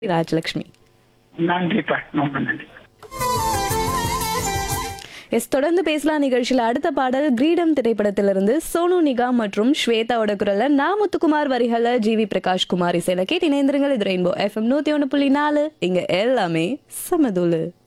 ராஜலட்சுமி. நன்றிப்பா, ரொம்ப நன்றி. தொடர்ந்து பேசலாம் நிகழ்ச்சியில் அடுத்த பாடல் கிரீடம் திரைப்படத்திலிருந்து சோனு நிகாம் மற்றும் ஸ்வேதாவோட குரல்ல முத்துக்குமார் வரிகள ஜிவி பிரகாஷ் குமார் இசையில கேட்டு இணைந்திருங்கள். இது ரெயின்போ FM 101.4. இங்க எல்லாமே சமதுலு.